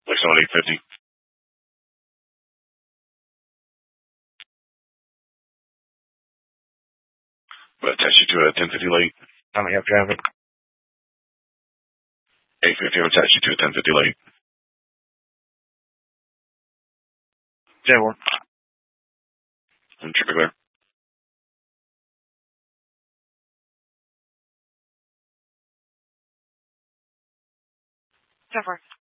Like on 850. But attach you to a 1050 late. How many have traffic? 850, I'll attach you to a 1050 late. J1. And traffic clear. Jennifer.